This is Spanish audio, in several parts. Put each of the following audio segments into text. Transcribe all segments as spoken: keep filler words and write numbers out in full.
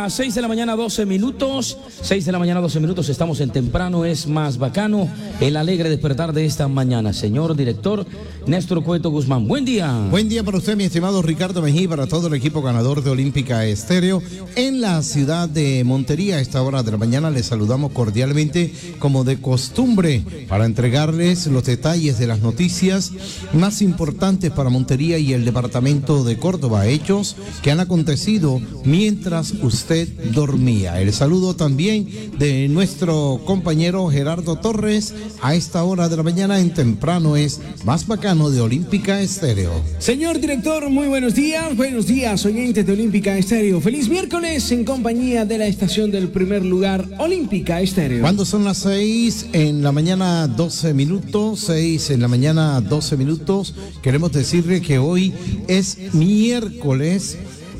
las seis de la mañana, doce minutos. seis de la mañana, doce minutos. Estamos en Temprano es Más Bacano. El alegre despertar de esta mañana. Señor director Néstor Cueto Guzmán. Buen día. Buen día para usted, mi estimado Ricardo Mejía, para todo el equipo ganador de Olímpica Estéreo. En la ciudad de Montería, a esta hora de la mañana, les saludamos cordialmente, como de costumbre, para entregarles los detalles de las noticias más importantes para Montería y el departamento de Córdoba. Hechos que han acontecido mientras usted dormía. El saludo también de nuestro compañero Gerardo Torres a esta hora de la mañana en Temprano es Más Bacano de Olímpica Estéreo. Señor director, muy buenos días. Buenos días, oyentes de Olímpica Estéreo. Feliz miércoles en compañía de la estación del primer lugar, Olímpica Estéreo. Cuando son las seis en la mañana, doce minutos, seis en la mañana, doce minutos, queremos decirle que hoy es miércoles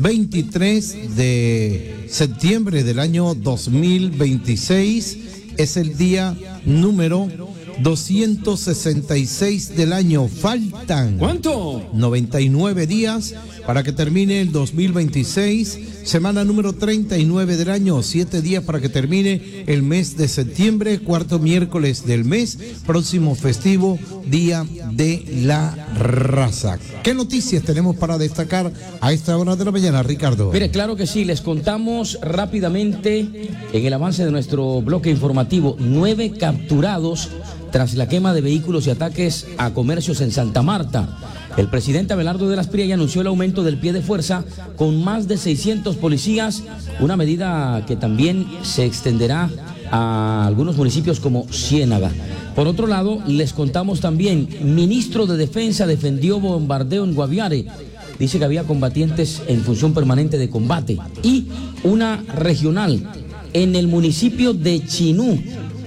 veintitrés de septiembre del año dos mil veintiséis, es el día número doscientos sesenta y seis del año. Faltan ¿cuánto? noventa y nueve días para que termine el dos mil veintiséis, semana número treinta y nueve del año, siete días para que termine el mes de septiembre, cuarto miércoles del mes, próximo festivo, Día de la Raza. ¿Qué noticias tenemos para destacar a esta hora de la mañana, Ricardo? Mire, claro que sí, les contamos rápidamente en el avance de nuestro bloque informativo, nueve capturados tras la quema de vehículos y ataques a comercios en Santa Marta. El presidente Abelardo de las Priella anunció el aumento del pie de fuerza con más de seiscientos policías, una medida que también se extenderá a algunos municipios como Ciénaga. Por otro lado, les contamos también, ministro de Defensa defendió bombardeo en Guaviare. Dice que había combatientes en función permanente de combate. Y una regional en el municipio de Chinú.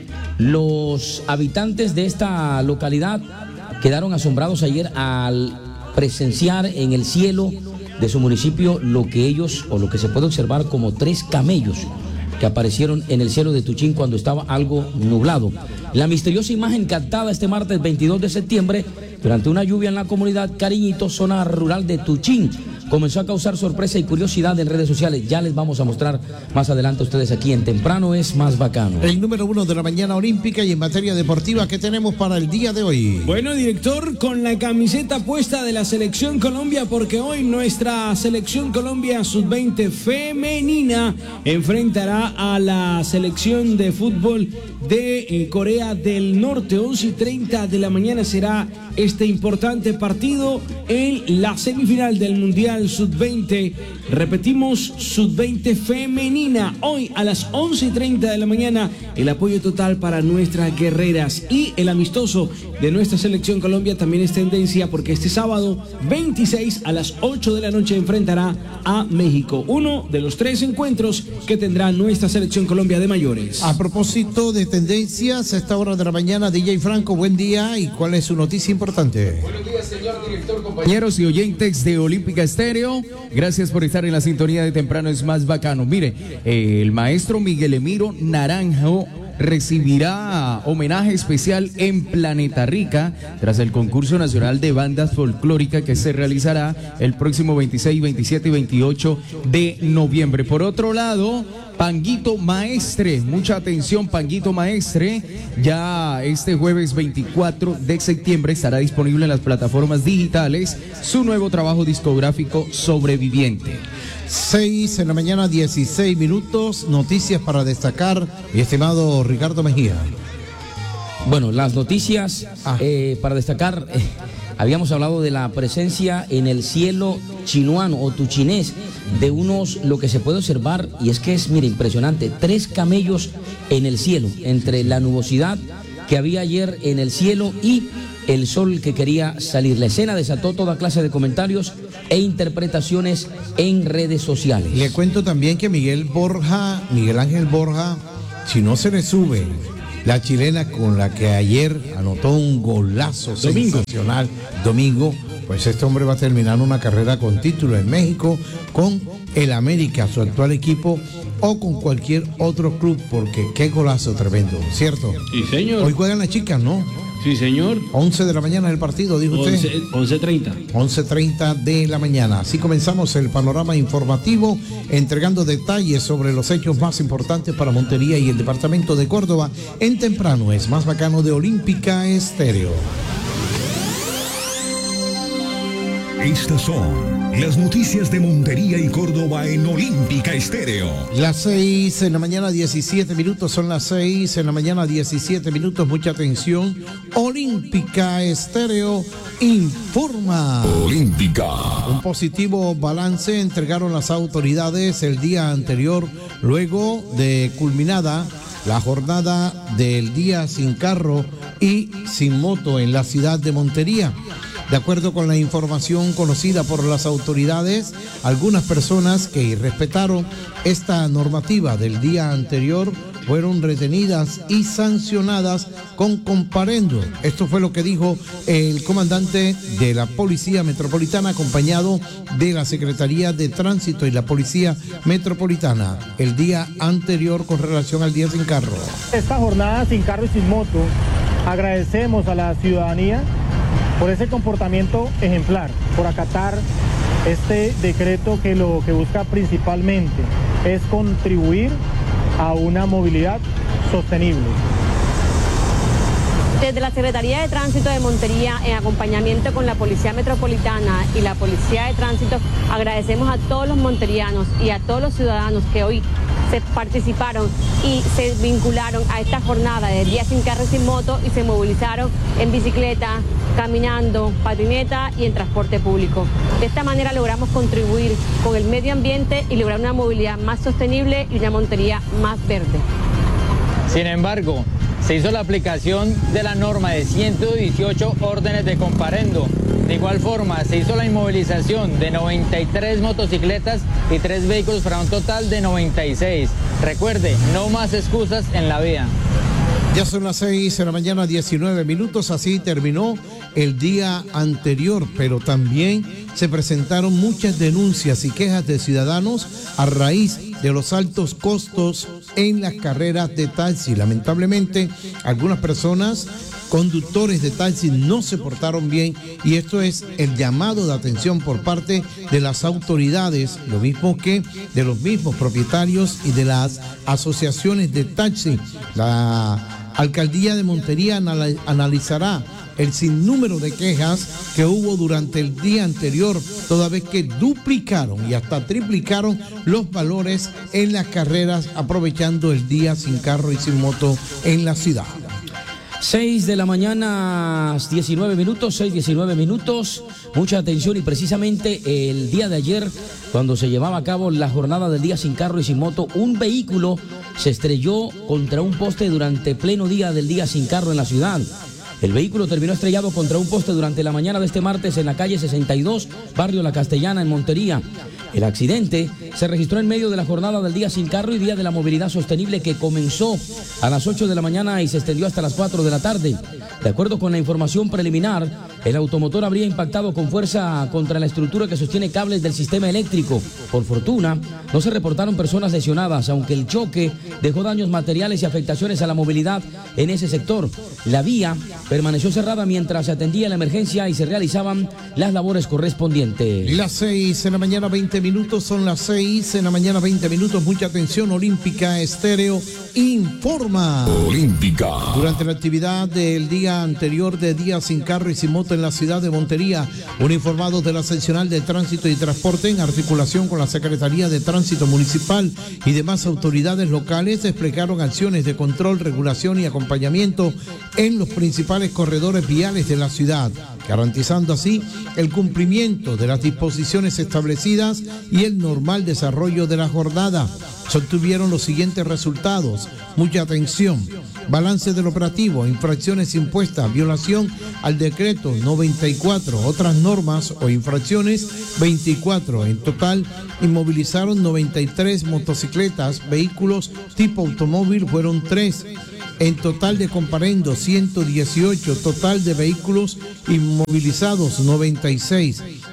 Los habitantes de esta localidad quedaron asombrados ayer al presenciar en el cielo de su municipio lo que ellos, o lo que se puede observar como tres camellos que aparecieron en el cielo de Tuchín cuando estaba algo nublado. La misteriosa imagen captada este martes veintidós de septiembre durante una lluvia en la comunidad Cariñito, zona rural de Tuchín, comenzó a causar sorpresa y curiosidad en redes sociales. Ya les vamos a mostrar más adelante a ustedes aquí en Temprano es Más Bacano. El número uno de la mañana olímpica y en materia deportiva, ¿qué tenemos para el día de hoy? Bueno, director, con la camiseta puesta de la Selección Colombia, porque hoy nuestra Selección Colombia sub veinte femenina enfrentará a la selección de fútbol de eh, Corea del Norte. Once y treinta de la mañana será este importante partido en la semifinal del Mundial sub veinte. Repetimos, sub veinte femenina. Hoy a las once y treinta de la mañana, el apoyo total para nuestras guerreras. Y el amistoso de nuestra Selección Colombia también es tendencia, porque este sábado veintiséis a las ocho de la noche enfrentará a México. Uno de los tres encuentros que tendrá nuestra Selección Colombia de mayores. A propósito de tendencias, a esta hora de la mañana, D J Franco, buen día. ¿Y cuál es su noticia importante? Buenos días, señor director, compañeros y oyentes de Olímpica Estéreo. Gracias por estar en la sintonía de Temprano es Más Bacano. Mire, eh, el maestro Miguel Emiro Naranjo recibirá homenaje especial en Planeta Rica tras el concurso nacional de bandas folclóricas que se realizará el próximo veintiséis, veintisiete y veintiocho de noviembre. Por otro lado, Panguito Maestre, mucha atención, Panguito Maestre, ya este jueves veinticuatro de septiembre estará disponible en las plataformas digitales su nuevo trabajo discográfico Sobreviviente. seis en la mañana, dieciséis minutos, noticias para destacar, mi estimado Ricardo Mejía. Bueno, las noticias ah. eh, para destacar, eh, habíamos hablado de la presencia en el cielo chinuano o tuchinés de unos, lo que se puede observar, y es que es, mire, impresionante, tres camellos en el cielo, entre la nubosidad que había ayer en el cielo y el sol que quería salir. La escena desató toda clase de comentarios e interpretaciones en redes sociales. Le cuento también que Miguel Borja, Miguel Ángel Borja, si no se le sube la chilena con la que ayer anotó un golazo Domingo. sensacional, Domingo, pues este hombre va a terminar una carrera con título en México, con el América, su actual equipo, o con cualquier otro club, porque qué golazo tremendo, ¿cierto? Sí, señor. Hoy juegan las chicas, ¿no? Sí, señor. once de la mañana el partido, dijo usted. once treinta. once treinta de la mañana. Así comenzamos el panorama informativo, entregando detalles sobre los hechos más importantes para Montería y el departamento de Córdoba. En temprano es más bacano de Olímpica Estéreo. Estas son las noticias de Montería y Córdoba en Olímpica Estéreo. Las seis en la mañana, diecisiete minutos, son las seis en la mañana, diecisiete minutos, mucha atención. Olímpica Estéreo informa. Olímpica. Un positivo balance entregaron las autoridades el día anterior, luego de culminada la jornada del día sin carro y sin moto en la ciudad de Montería. De acuerdo con la información conocida por las autoridades, algunas personas que irrespetaron esta normativa del día anterior fueron retenidas y sancionadas con comparendo. Esto fue lo que dijo el comandante de la Policía Metropolitana, acompañado de la Secretaría de Tránsito y la Policía Metropolitana, el día anterior con relación al día sin carro. Esta jornada sin carro y sin moto, agradecemos a la ciudadanía por ese comportamiento ejemplar, por acatar este decreto que lo que busca principalmente es contribuir a una movilidad sostenible. Desde la Secretaría de Tránsito de Montería, en acompañamiento con la Policía Metropolitana y la Policía de Tránsito, agradecemos a todos los monterianos y a todos los ciudadanos que hoy se participaron y se vincularon a esta jornada de Día Sin Carro y Sin Moto y se movilizaron en bicicleta, caminando, patineta y en transporte público. De esta manera logramos contribuir con el medio ambiente y lograr una movilidad más sostenible y una Montería más verde. Sin embargo, se hizo la aplicación de la norma de ciento dieciocho órdenes de comparendo. De igual forma, se hizo la inmovilización de noventa y tres motocicletas y tres vehículos para un total de noventa y seis. Recuerde, no más excusas en la vía. Ya son las seis de la mañana, diecinueve minutos, así terminó el día anterior, pero también se presentaron muchas denuncias y quejas de ciudadanos a raíz de los altos costos en las carreras de taxi. Lamentablemente, algunas personas, conductores de taxi, no se portaron bien y esto es el llamado de atención por parte de las autoridades, lo mismo que de los mismos propietarios y de las asociaciones de taxi. La Alcaldía de Montería anal- analizará el sinnúmero de quejas que hubo durante el día anterior, toda vez que duplicaron y hasta triplicaron los valores en las carreras, aprovechando el día sin carro y sin moto en la ciudad. seis de la mañana, diecinueve minutos, seis, diecinueve minutos. Mucha atención y precisamente el día de ayer, cuando se llevaba a cabo la jornada del día sin carro y sin moto, un vehículo se estrelló contra un poste durante pleno día del día sin carro en la ciudad. El vehículo terminó estrellado contra un poste durante la mañana de este martes en la calle sesenta y dos, barrio La Castellana, en Montería. El accidente se registró en medio de la jornada del Día Sin Carro y Día de la Movilidad Sostenible, que comenzó a las ocho de la mañana y se extendió hasta las cuatro de la tarde. De acuerdo con la información preliminar, el automotor habría impactado con fuerza contra la estructura que sostiene cables del sistema eléctrico. Por fortuna, no se reportaron personas lesionadas, aunque el choque dejó daños materiales y afectaciones a la movilidad en ese sector. La vía permaneció cerrada mientras se atendía la emergencia y se realizaban las labores correspondientes. Las seis en la mañana, veinte minutos, son las seis en la mañana, veinte minutos. Mucha atención, Olímpica Estéreo informa. Olímpica. Durante la actividad del día anterior de Día Sin Carro y Sin Moto en la ciudad de Montería, uniformados de la Seccional de Tránsito y Transporte, en articulación con la Secretaría de Tránsito Municipal y demás autoridades locales, desplegaron acciones de control, regulación y acompañamiento en los principales corredores viales de la ciudad, garantizando así el cumplimiento de las disposiciones establecidas y el normal desarrollo de la jornada. Se obtuvieron los siguientes resultados. Mucha atención. Balance del operativo, infracciones impuestas, violación al decreto noventa y cuatro, otras normas o infracciones veinticuatro. En total, inmovilizaron noventa y tres motocicletas, vehículos tipo automóvil fueron tres. En total de comparendo ciento dieciocho, total de vehículos inmovilizados noventa y seis.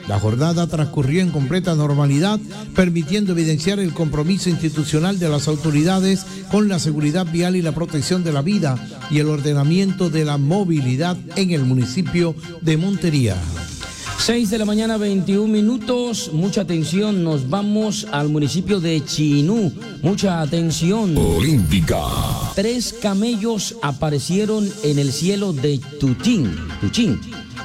La jornada transcurrió en completa normalidad, permitiendo evidenciar el compromiso institucional de las autoridades con la seguridad vial y la protección de la vida y el ordenamiento de la movilidad en el municipio de Montería. seis de la mañana, veintiún minutos. Mucha atención, nos vamos al municipio de Chinú. Mucha atención. Olímpica. Tres camellos aparecieron en el cielo de Tuchín. Tuchín.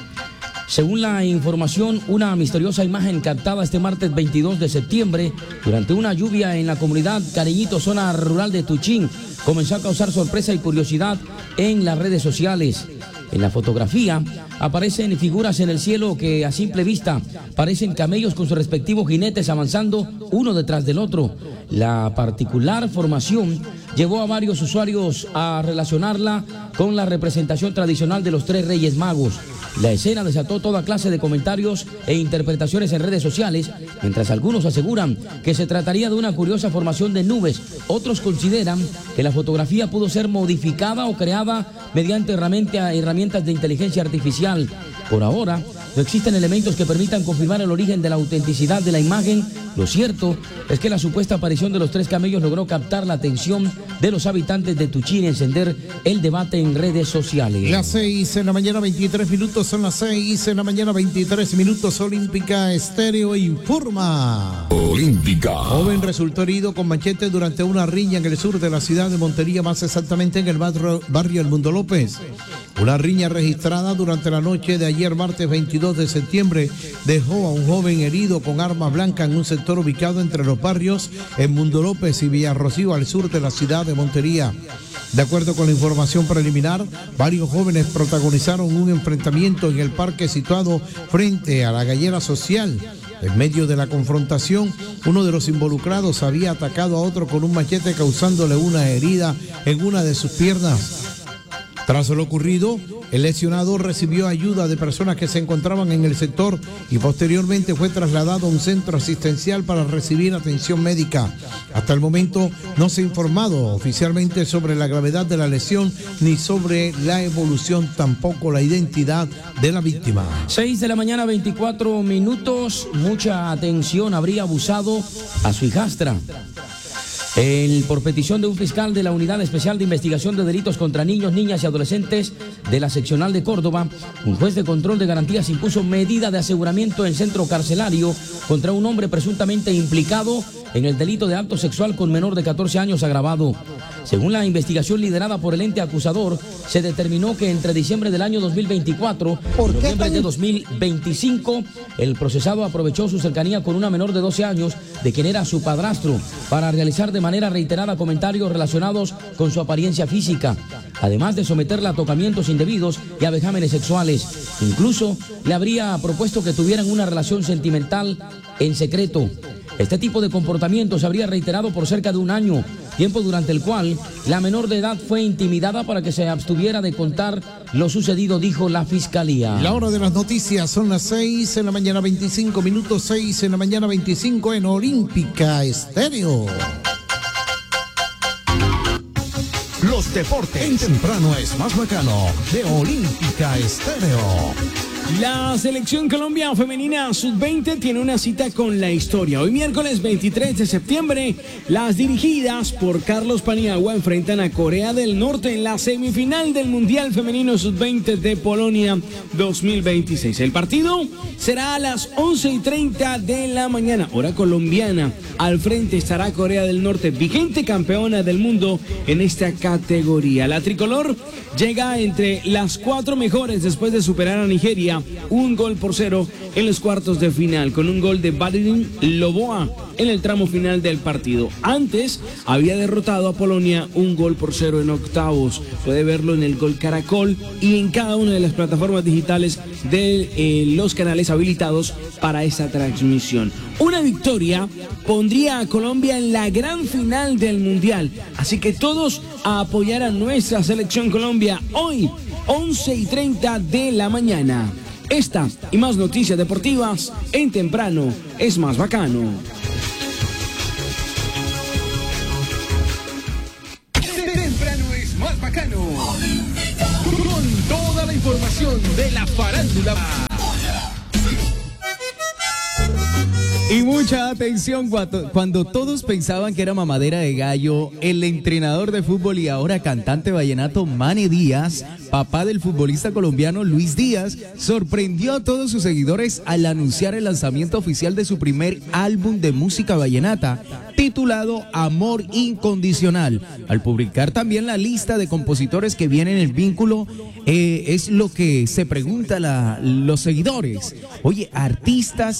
Según la información, una misteriosa imagen captada este martes veintidós de septiembre durante una lluvia en la comunidad Cariñito, zona rural de Tuchín, comenzó a causar sorpresa y curiosidad en las redes sociales. En la fotografía aparecen figuras en el cielo que a simple vista parecen camellos con sus respectivos jinetes avanzando uno detrás del otro. La particular formación llevó a varios usuarios a relacionarla con la representación tradicional de los tres Reyes Magos. La escena desató toda clase de comentarios e interpretaciones en redes sociales, mientras algunos aseguran que se trataría de una curiosa formación de nubes. Otros consideran que la fotografía pudo ser modificada o creada mediante herramientas de inteligencia artificial. Por ahora, no existen elementos que permitan confirmar el origen de la autenticidad de la imagen. Lo cierto es que la supuesta aparición de los tres camellos logró captar la atención de los habitantes de Tuchín y encender el debate en redes sociales. Las seis en la mañana, veintitrés minutos, son las seis en la mañana, veintitrés minutos. Olímpica Estéreo informa. Olímpica. Joven resultó herido con machete durante una riña en el sur de la ciudad de Montería, más exactamente en el barrio, barrio El Mundo López. Una riña registrada durante la noche de ayer, martes veintidós de septiembre, dejó a un joven herido con arma blanca en un sector ubicado entre los barrios El Mundo López y Villarrocío, al sur de la ciudad de Montería. De acuerdo con la información preliminar, varios jóvenes protagonizaron un enfrentamiento en el parque situado frente a la gallera social. En medio de la confrontación, uno de los involucrados había atacado a otro con un machete, causándole una herida en una de sus piernas. Tras lo ocurrido, el lesionado recibió ayuda de personas que se encontraban en el sector y posteriormente fue trasladado a un centro asistencial para recibir atención médica. Hasta el momento no se ha informado oficialmente sobre la gravedad de la lesión ni sobre la evolución, tampoco la identidad de la víctima. seis de la mañana, veinticuatro minutos. Mucha atención, habría abusado a su hijastra. El, por petición de un fiscal de la Unidad Especial de Investigación de Delitos contra Niños, Niñas y Adolescentes de la Seccional de Córdoba, un juez de control de garantías impuso medida de aseguramiento en centro carcelario contra un hombre presuntamente implicado en el delito de acto sexual con menor de catorce años agravado. Según la investigación liderada por el ente acusador, se determinó que entre diciembre del año dos mil veinticuatro y noviembre de dos mil veinticinco, el procesado aprovechó su cercanía con una menor de doce años, de quien era su padrastro, para realizar de manera reiterada comentarios relacionados con su apariencia física, además de someterla a tocamientos indebidos y a vejámenes sexuales. Incluso le habría propuesto que tuvieran una relación sentimental en secreto. Este tipo de comportamiento se habría reiterado por cerca de un año, tiempo durante el cual la menor de edad fue intimidada para que se abstuviera de contar lo sucedido, dijo la fiscalía. La hora de las noticias son las seis en la mañana, veinticinco minutos, seis en la mañana, veinticinco en Olímpica Estéreo. Los deportes en temprano es más bacano de Olímpica Estéreo. La selección Colombia femenina sub veinte tiene una cita con la historia. Hoy miércoles veintitrés de septiembre, las dirigidas por Carlos Paniagua enfrentan a Corea del Norte en la semifinal del Mundial Femenino sub veinte de Polonia dos mil veintiséis. El partido será a las once y treinta de la mañana, hora colombiana. Al frente estará Corea del Norte, vigente campeona del mundo en esta categoría. La tricolor llega entre las cuatro mejores después de superar a Nigeria un gol por cero en los cuartos de final, con un gol de Badin Loboa en el tramo final del partido. Antes había derrotado a Polonia un gol por cero en octavos. Puede verlo en el Gol Caracol y en cada una de las plataformas digitales de eh, los canales habilitados para esta transmisión. Una victoria pondría a Colombia en la gran final del Mundial, así que todos a apoyar a nuestra selección Colombia hoy, once y treinta de la mañana. Esta y más noticias deportivas en Temprano es más bacano. Temprano es más bacano. Con toda la información de la farándula. Mucha atención, cuando, cuando todos pensaban que era mamadera de gallo, el entrenador de fútbol y ahora cantante vallenato Manny Díaz, papá del futbolista colombiano Luis Díaz, sorprendió a todos sus seguidores al anunciar el lanzamiento oficial de su primer álbum de música vallenata, titulado Amor Incondicional. Al publicar también la lista de compositores que vienen en el vínculo, eh, es lo que se pregunta la, los seguidores. Oye, artistas